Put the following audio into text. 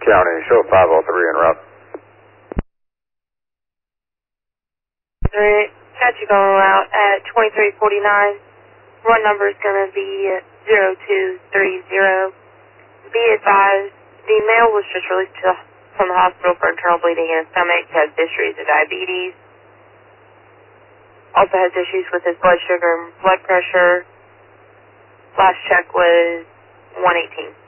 County, show 503 en route. Got you going out at 2349. Run number is going to be 0230. Be advised, the male was just released from the hospital for internal bleeding in his stomach, has histories of diabetes, also has issues with his blood sugar and blood pressure. Last check was 118.